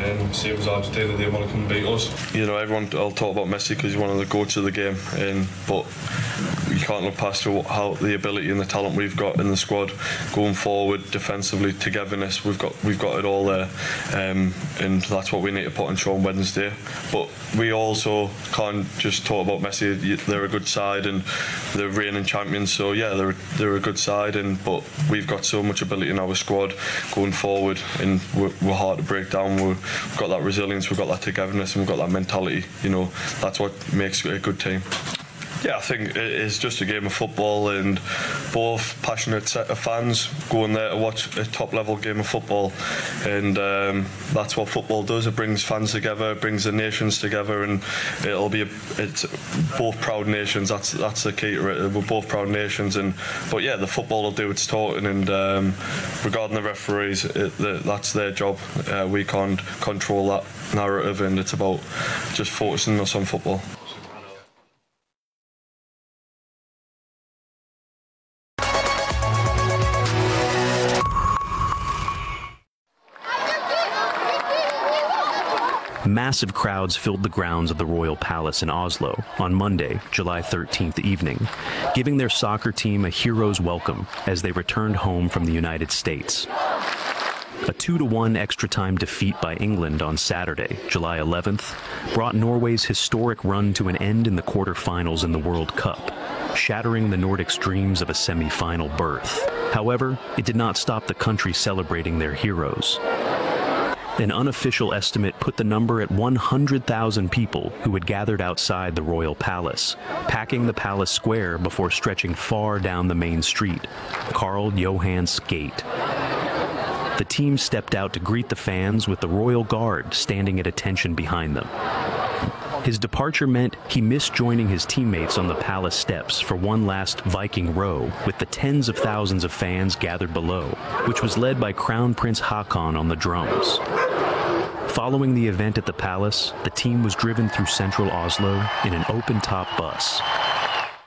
Same as Argentina, they want to come and beat us. You know, everyone will talk about Messi because he's one of the goats of the game, but you can't look past how the ability and the talent we've got in the squad going forward, defensively, togetherness. We've got it all there, and that's what we need to put on show on Wednesday. But we also can't just talk about Messi. They're a good side and they're reigning champions. So yeah, they're a good side, but we've got so much ability in our squad going forward, and we're hard to break down. We've got that resilience, we've got that togetherness, and we've got that mentality. You know, that's what makes a good team. Yeah, I think it is just a game of football, and both passionate set of fans going there to watch a top-level game of football, and that's what football does. It brings fans together, it brings the nations together, and it's both proud nations. That's the key to it. We're both proud nations, but yeah, the football will do its talking, and regarding the referees, that's their job. We can't control that narrative, and it's about just focusing us on football. Massive crowds filled the grounds of the Royal Palace in Oslo on Monday, July 13th evening, giving their soccer team a hero's welcome as they returned home from the United States. A 2-1 extra-time defeat by England on Saturday, July 11th, brought Norway's historic run to an end in the quarterfinals in the World Cup, shattering the Nordics' dreams of a semi-final berth. However, it did not stop the country celebrating their heroes. An unofficial estimate put the number at 100,000 people who had gathered outside the Royal Palace, packing the palace square before stretching far down the main street, Karl Johans Gate. The team stepped out to greet the fans with the Royal Guard standing at attention behind them. His departure meant he missed joining his teammates on the palace steps for one last Viking row with the tens of thousands of fans gathered below, which was led by Crown Prince Haakon on the drums. Following the event at the palace, the team was driven through central Oslo in an open-top bus,